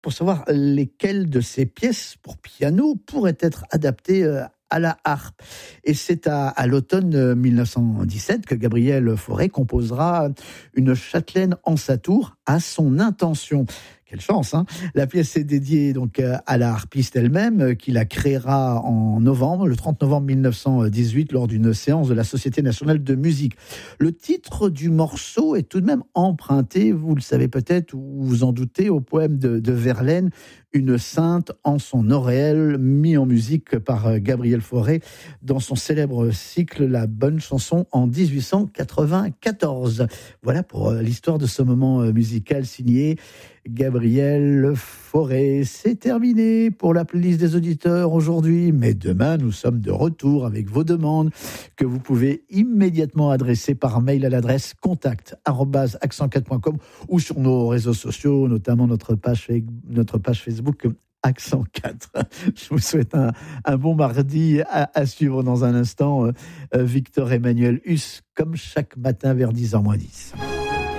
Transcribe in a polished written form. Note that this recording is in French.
pour savoir lesquelles de ces pièces pour piano pourraient être adaptées à la harpe. Et c'est à l'automne 1917 que Gabriel Fauré composera une châtelaine en sa tour à son intention. Quelle chance, hein. La pièce est dédiée donc à la harpiste elle-même, qui la créera en novembre, le 30 novembre 1918, lors d'une séance de la Société nationale de musique. Le titre du morceau est tout de même emprunté, vous le savez peut-être ou vous en doutez, au poème de Verlaine, Une sainte en son auréole, mis en musique par Gabriel Fauré dans son célèbre cycle La Bonne Chanson en 1894. Voilà pour l'histoire de ce moment musical signé Gabriel Fauré. C'est terminé pour la playlist des auditeurs aujourd'hui, mais demain nous sommes de retour avec vos demandes que vous pouvez immédiatement adresser par mail à l'adresse contact@accent4.com ou sur nos réseaux sociaux, notamment notre page Facebook Accent 4. Je vous souhaite un bon mardi à suivre dans un instant. Victor Emmanuel Huss, comme chaque matin vers 10h moins 10.